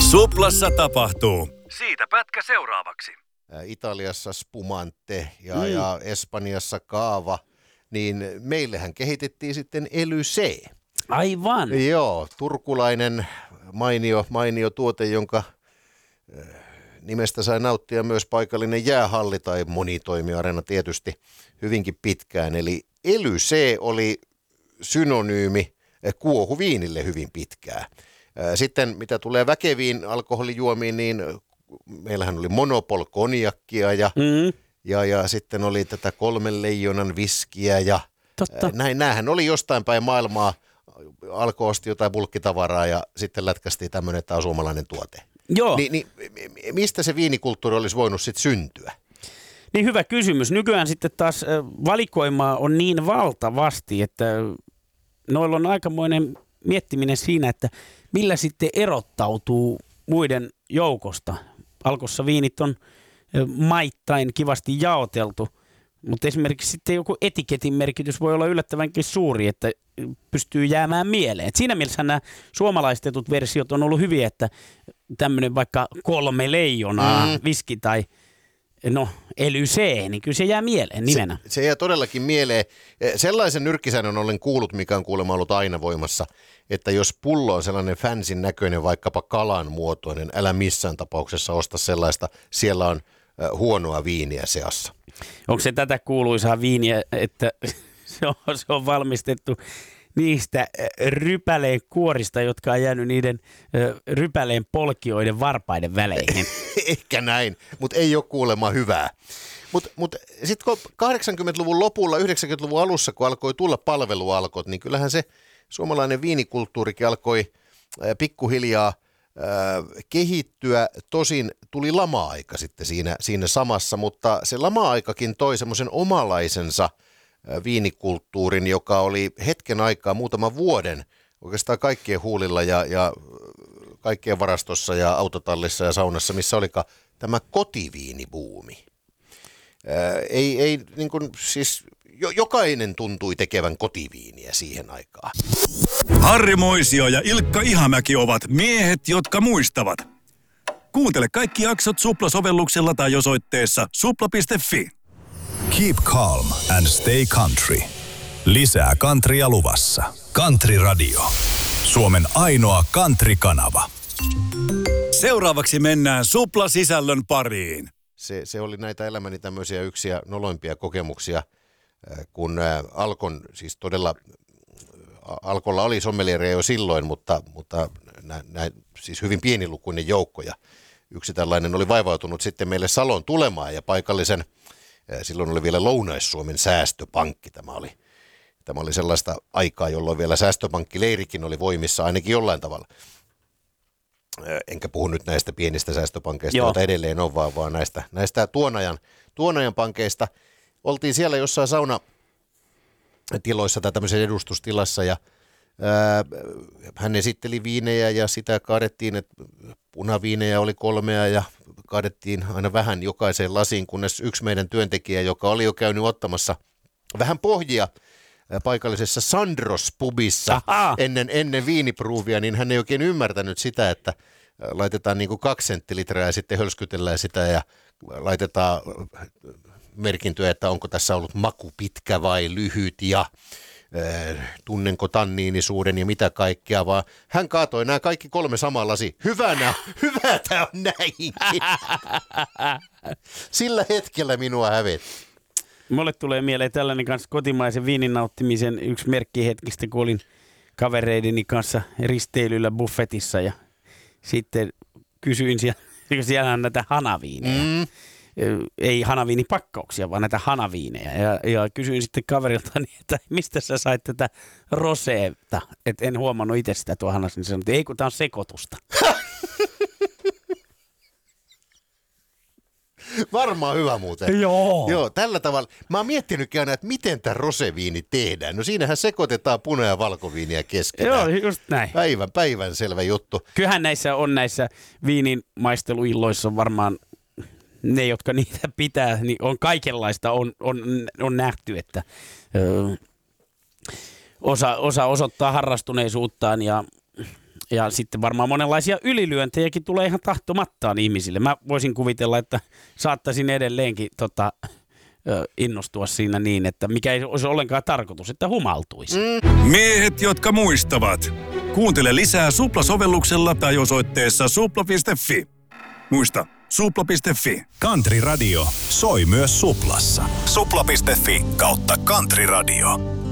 Suplassa tapahtuu. Siitä pätkä seuraavaksi. Italiassa spumante ja Espanjassa kaava, niin meillähän kehitettiin sitten Ely C. Aivan. Joo, turkulainen mainio tuote, jonka nimestä sai nauttia myös paikallinen jäähalli tai monitoimiareena tietysti hyvinkin pitkään. Eli Ely C oli synonyymi kuohuviinille hyvin pitkään. Sitten mitä tulee väkeviin alkoholijuomiin, niin meillähän oli Monopol-konjakkia ja sitten oli tätä 3 leijonan viskiä ja näähän oli jostain päin maailmaa, alkoi osti jotain bulkkitavaraa ja sitten lätkästiin tämmöinen, että tämä on suomalainen tuote. Joo. Niin, mistä se viinikulttuuri olisi voinut sitten syntyä? Niin hyvä kysymys. Nykyään sitten taas valikoimaa on niin valtavasti, että noilla on aikamoinen miettiminen siinä, että millä sitten erottautuu muiden joukosta. Alkossa viinit on maittain kivasti jaoteltu, mutta esimerkiksi sitten joku etiketin merkitys voi olla yllättävänkin suuri, että pystyy jäämään mieleen. Et siinä mielessä nämä suomalaistetut versiot on ollut hyviä, että tämmöinen vaikka 3 leijonaa viski tai Ely C, niin kyllä se jää mieleen nimenä. Se jää todellakin mieleen. Sellaisen nyrkkisäännön olen kuullut, mikä on kuulemma ollut aina voimassa, että jos pullo on sellainen fansin näköinen, vaikkapa kalan muotoinen, älä missään tapauksessa osta sellaista, siellä on huonoa viiniä seassa. Onko se tätä kuuluisaa viiniä, että se on valmistettu niistä rypäleen kuorista, jotka on jäänyt niiden rypäleen polkioiden varpaiden väleihin? Ehkä näin, mutta ei ole kuulemma hyvää. Mutta sitten kun 80-luvun lopulla, 90-luvun alussa, kun alkoi tulla palvelualkot, niin kyllähän se suomalainen viinikulttuurikin alkoi pikkuhiljaa kehittyä. Tosin tuli lama-aika sitten siinä samassa, mutta se lama-aikakin toi semmoisen omalaisensa viinikulttuurin, joka oli hetken aikaa, muutaman vuoden, oikeastaan kaikkien huulilla ja kaikkien varastossa ja autotallissa ja saunassa, missä olikaan tämä kotiviinibuumi. Ei niin kuin, siis jokainen tuntui tekevän kotiviiniä siihen aikaan. Harri Moisio ja Ilkka Ihamäki ovat miehet, jotka muistavat. Kuuntele kaikki jaksot Supla-sovelluksella tai osoitteessa supla.fi. Keep calm and stay country. Lisää countrya luvassa. Country Radio. Suomen ainoa country-kanava. Seuraavaksi mennään Supla-sisällön pariin. Se oli näitä elämäni tämmöisiä yksiä noloimpia kokemuksia, kun Alkon, siis todella Alkolla oli sommeliereja jo silloin, mutta siis hyvin pienilukuinen joukko ja yksi tällainen oli vaivautunut sitten meille Saloon tulemaan ja paikallisen, silloin oli vielä Lounais-Suomen säästöpankki, tämä oli sellaista aikaa, jolloin vielä säästöpankkileirikin oli voimissa ainakin jollain tavalla. Enkä puhu nyt näistä pienistä säästöpankeista, joita edelleen on, vaan näistä tuon ajan pankeista. Oltiin siellä jossain saunatiloissa tai tämmöisen edustustilassa ja hän esitteli viinejä ja sitä kaadettiin, että punaviinejä oli 3 ja kaadettiin aina vähän jokaiseen lasiin, kunnes yksi meidän työntekijä, joka oli jo käynyt ottamassa vähän pohjia paikallisessa Sandros-pubissa ennen viinipruuvia, niin hän ei oikein ymmärtänyt sitä, että laitetaan niin kuin 2 senttilitraa ja sitten hölskytellään sitä ja laitetaan merkintöjä, että onko tässä ollut maku pitkä vai lyhyt ja tunnenko tanniinisuuden ja mitä kaikkea, vaan hän kaatoi nämä kaikki 3 samaa lasi. Hyvä tämä on näinkin. Sillä hetkellä minua hävetti. Mulle tulee mieleen tällainen kanssa kotimaisen viinin nauttimisen yksi merkkihetkistä, kun olin kavereideni kanssa risteilyllä buffetissa ja sitten kysyin siellä on näitä hanaviineja. Ei hanaviinipakkauksia, vaan näitä hanaviineja. Ja kysyin sitten kaveriltani, että mistä sä sait tätä roseeta. Että en huomannut itse sitä tuo hanas, niin sanoin, että ei kun tää on sekoitusta. Varmaan hyvä muuten. Joo, tällä tavalla. Mä oon miettinytkin aina, että miten tämä roseviini tehdään. No siinähän sekoitetaan puna- ja valkoviiniä keskenään. Joo, just näin. Päivän selvä juttu. Kyllähän näissä viinin maisteluilloissa varmaan ne, jotka niitä pitää, niin on kaikenlaista on nähty, että osa osoittaa harrastuneisuuttaan ja Ja sitten varmaan monenlaisia ylilyöntejäkin tulee ihan tahtomattaan ihmisille. Mä voisin kuvitella, että saattaisin edelleenkin innostua siinä niin, että mikä ei olisi ollenkaan tarkoitus, että humaltuisi. Miehet, jotka muistavat. Kuuntele lisää Supla-sovelluksella tai osoitteessa supla.fi. Muista, supla.fi. Country Radio soi myös Suplassa. Supla.fi/Country Radio.